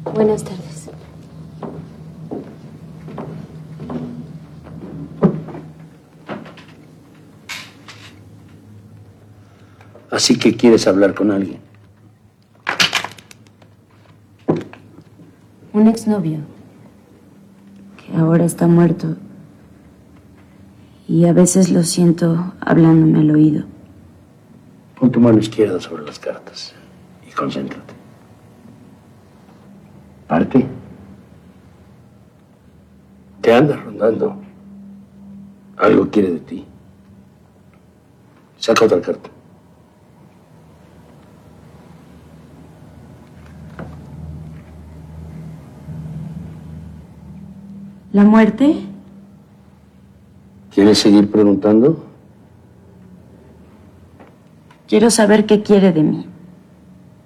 Buenas tardes. Así que quieres hablar con alguien. Un exnovio que ahora está muerto y a veces lo siento hablándome al oído. Pon tu mano izquierda sobre las cartas y concéntrate. Parte. Te anda rondando. Algo quiere de ti. Saca otra carta. ¿La muerte? ¿Quieres seguir preguntando? Quiero saber qué quiere de mí.